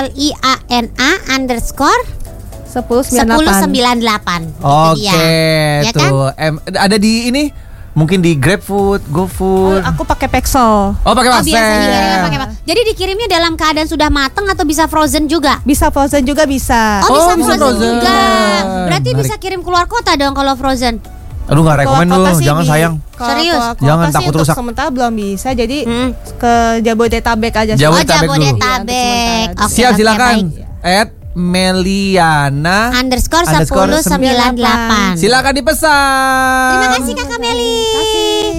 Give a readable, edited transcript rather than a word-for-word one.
@meliana_1098. Oke, ya kan? tuh. Ada di ini, mungkin di GrabFood, GoFood. Aku pakai Pexel. Oh, pakai Pastel. Biasa dikirimnya pakai apa? Jadi dikirimnya dalam keadaan sudah matang atau bisa frozen juga? Bisa frozen juga bisa. Oh, bisa bisa frozen frozen. juga. Berarti Menarik. bisa kirim keluar kota dong kalau frozen. Aduh, nggak rekomen Keluar lu, kota sih jangan sayang. Serius? Jangan, takut untuk rusak. sementara belum bisa. Jadi ke Jabodetabek aja. Jabodetabek dulu. Jabodetabek. Iya, Oke, Siap, oke, silakan. baik. @Meliana _1098. Silakan dipesan. Terima kasih Kakak Meli.